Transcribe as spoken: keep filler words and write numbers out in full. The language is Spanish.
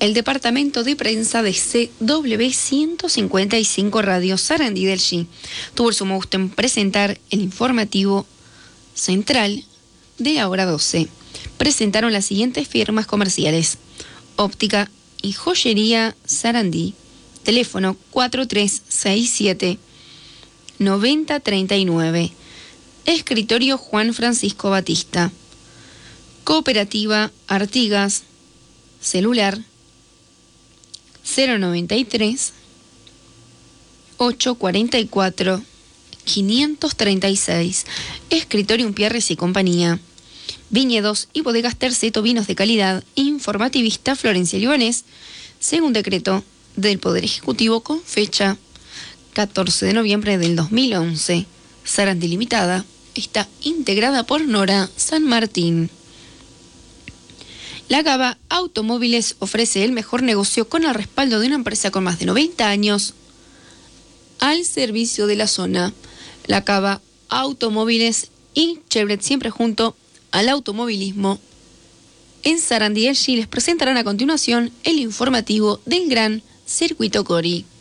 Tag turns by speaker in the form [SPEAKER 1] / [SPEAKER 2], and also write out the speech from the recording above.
[SPEAKER 1] El departamento de prensa de C W ciento cincuenta y cinco Radio Sarandí del G tuvo el sumo gusto en presentar el informativo central de la hora doce. Presentaron las siguientes firmas comerciales: Óptica y Joyería Sarandí, teléfono cuatro tres seis siete, nueve cero tres nueve, Escritorio Juan Francisco Batista, Cooperativa Artigas, celular cero noventa y tres, ochocientos cuarenta y cuatro, quinientos treinta y seis, Escritorio Umpierres y Compañía, Viñedos y Bodegas Terceto, vinos de calidad, informativista Florencia Libanés, según decreto del Poder Ejecutivo con fecha catorce de noviembre del dos mil once. Sarandí Limitada está integrada por Nora San Martín. La Cava Automóviles ofrece el mejor negocio con el respaldo de una empresa con más de noventa años al servicio de la zona. La Cava Automóviles y Chevrolet, siempre junto al automovilismo en Sarandí del G, les presentarán a continuación el informativo del Gran Circuito Cori.